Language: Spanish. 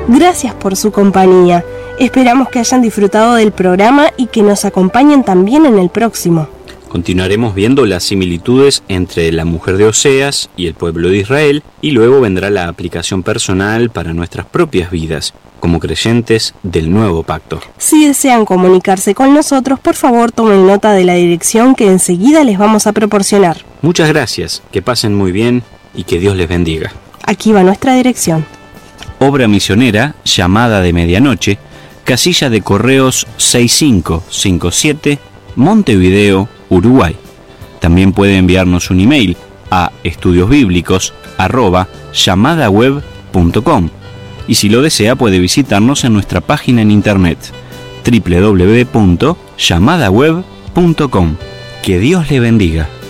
Gracias por su compañía. Esperamos que hayan disfrutado del programa y que nos acompañen también en el próximo. Continuaremos viendo las similitudes entre la mujer de Oseas y el pueblo de Israel, y luego vendrá la aplicación personal para nuestras propias vidas, como creyentes del nuevo pacto. Si desean comunicarse con nosotros, por favor tomen nota de la dirección que enseguida les vamos a proporcionar. Muchas gracias, que pasen muy bien y que Dios les bendiga. Aquí va nuestra dirección. Obra misionera, Llamada de Medianoche, casilla de correos 6557, Montevideo, Uruguay. También puede enviarnos un email a estudiosbiblicos@llamadaweb.com, y si lo desea puede visitarnos en nuestra página en internet www.llamadaweb.com. Que Dios le bendiga.